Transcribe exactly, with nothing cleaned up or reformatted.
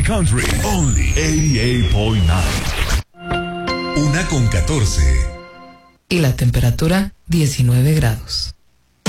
Cali Country. Only ochenta y ocho punto nueve. Una con catorce. Y la temperatura diecinueve grados.